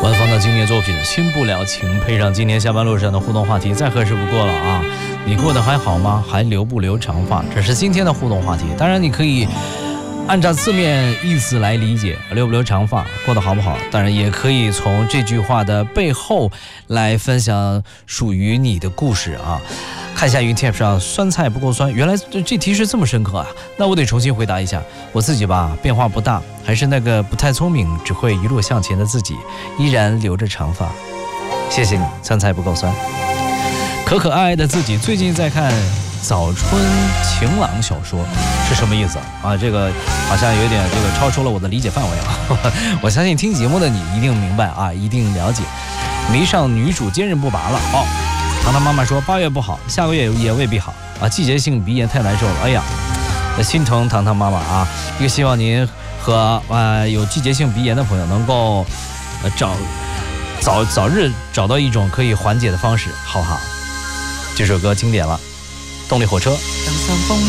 官方的经典作品《新不了情》，配上今天下班路上的互动话题，再合适不过了啊！你过得还好吗？还留不留长发？这是今天的互动话题。当然，你可以按照字面意思来理解，留不留长发，过得好不好？当然，也可以从这句话的背后来分享属于你的故事啊！看一下云 Tap 上酸菜不够酸，原来这题是这么深刻啊！那我得重新回答一下我自己吧，变化不大，还是那个不太聪明，只会一路向前的自己，依然留着长发。谢谢你，酸菜不够酸。可可爱爱的自己最近在看早春晴朗小说，是什么意思啊？这个好像有点超出了我的理解范围啊！我相信听节目的你一定明白啊，一定了解。迷上女主坚韧不拔了哦。糖糖妈妈说8月不好，下个月也未必好啊！季节性鼻炎太难受了，哎呀，心疼糖糖妈妈啊！也希望您和有季节性鼻炎的朋友能够早日找到一种可以缓解的方式，好不好？这首歌经典了，动力火车。